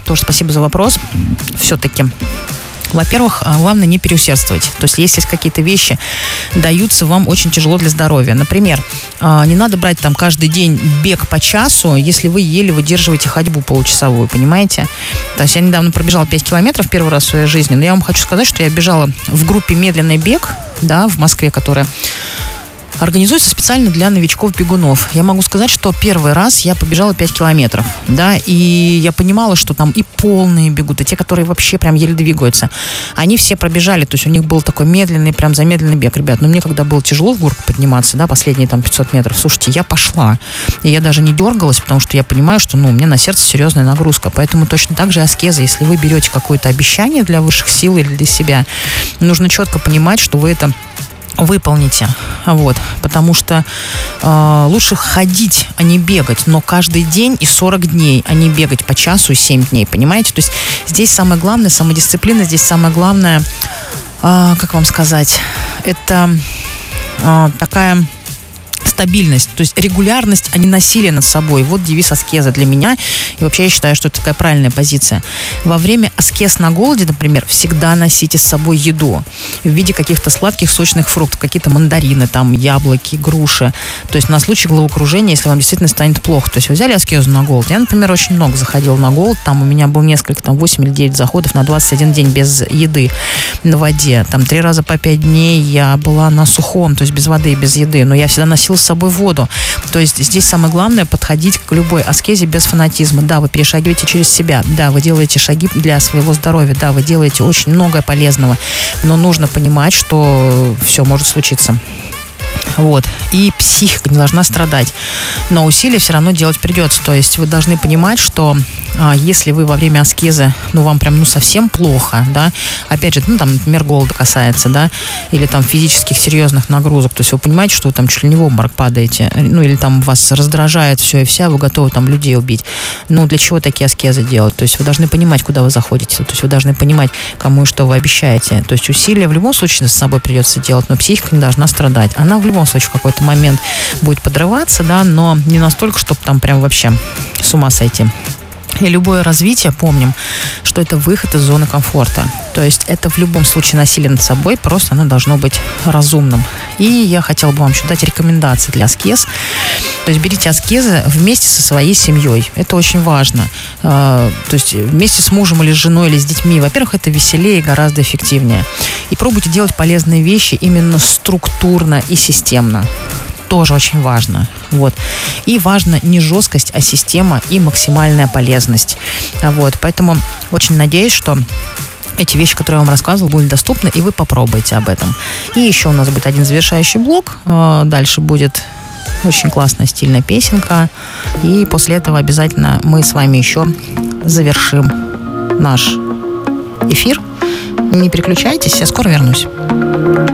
тоже спасибо за вопрос. Все-таки, во-первых, главное не переусердствовать. То есть, если какие-то вещи даются вам очень тяжело для здоровья. Например, не надо брать там каждый день бег по часу, если вы еле выдерживаете ходьбу получасовую, понимаете? То есть, я недавно пробежала 5 километров первый раз в своей жизни, но я вам хочу сказать, что я бежала в группе «Медленный бег», да, в Москве, которая организуется специально для новичков-бегунов. Я могу сказать, что первый раз я побежала 5 километров, да, и я понимала, что там и полные бегут, и те, которые вообще прям еле двигаются. Они все пробежали, то есть у них был такой медленный, прям замедленный бег, ребят. Но мне, когда было тяжело в горку подниматься, да, последние там 500 метров, слушайте, я пошла. И я даже не дергалась, потому что я понимаю, что, у меня на сердце серьезная нагрузка. Поэтому точно так же аскеза. Если вы берете какое-то обещание для высших сил или для себя, нужно четко понимать, что вы это выполните, потому что лучше ходить, а не бегать, но каждый день и 40 дней, а не бегать по часу и 7 дней, понимаете? То есть здесь самое главное, самодисциплина, здесь самое главное, как вам сказать, это такая стабильность, то есть регулярность, а не насилие над собой. Вот девиз аскеза для меня. И вообще я считаю, что это такая правильная позиция. Во время аскез на голоде, например, всегда носите с собой еду в виде каких-то сладких, сочных фруктов, какие-то мандарины, там, яблоки, груши. То есть на случай головокружения, если вам действительно станет плохо. То есть вы взяли аскезу на голод. Я, например, очень много заходила на голод. Там у меня было несколько, 8 или 9 заходов на 21 день без еды на воде. Там 3 раза по 5 дней я была на сухом, то есть без воды и без еды. Но я всегда носила с собой воду. То есть здесь самое главное подходить к любой аскезе без фанатизма. Да, вы перешагиваете через себя. Да, вы делаете шаги для своего здоровья. Да, вы делаете очень многое полезного. Но нужно понимать, что все может случиться. И психика не должна страдать. Но усилия все равно делать придется. То есть вы должны понимать, что если вы во время аскезы, вам прям совсем плохо, да, опять же, например, голода касается, да, или там физических серьезных нагрузок, то есть вы понимаете, что вы там чуть ли не в обморок падаете, или там вас раздражает все и вся, вы готовы там людей убить. Для чего такие аскезы делать? То есть вы должны понимать, куда вы заходите, то есть вы должны понимать, кому и что вы обещаете. То есть усилия в любом случае с собой придется делать, но психика не должна страдать. Она в любом случае в какой-то момент будет подрываться, да, но не настолько, чтобы там прям вообще с ума сойти. И любое развитие, помним, что это выход из зоны комфорта. То есть это в любом случае насилие над собой, просто оно должно быть разумным. И я хотела бы вам еще дать рекомендации для аскез. То есть берите аскезы вместе со своей семьей. Это очень важно. То есть вместе с мужем или с женой, или с детьми. Во-первых, это веселее и гораздо эффективнее. И пробуйте делать полезные вещи именно структурно и системно. Тоже очень важно. И важно не жесткость, а система и максимальная полезность. Поэтому очень надеюсь, что эти вещи, которые я вам рассказывала, будут доступны, и вы попробуйте об этом. И еще у нас будет один завершающий блок. Дальше будет очень классная стильная песенка. И после этого обязательно мы с вами еще завершим наш эфир. Не переключайтесь, я скоро вернусь.